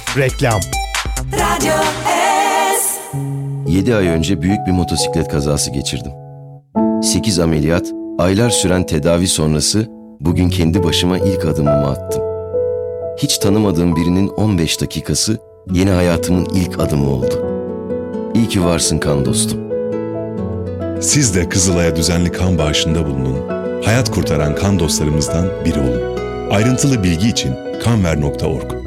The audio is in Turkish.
Reklam. Radyo S. 7 ay önce büyük bir motosiklet kazası geçirdim. 8 ameliyat, aylar süren tedavi sonrası bugün kendi başıma ilk adımımı attım. Hiç tanımadığım birinin 15 dakikası yeni hayatımın ilk adımı oldu. İyi ki varsın kan dostum. Siz de Kızılay'a düzenli kan bağışında bulunun. Hayat kurtaran kan dostlarımızdan biri olun. Ayrıntılı bilgi için kanver.org.